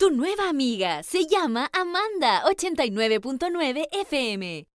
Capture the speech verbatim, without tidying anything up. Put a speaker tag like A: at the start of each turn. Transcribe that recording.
A: Tu nueva amiga se llama Amanda, ochenta y nueve punto nueve F M.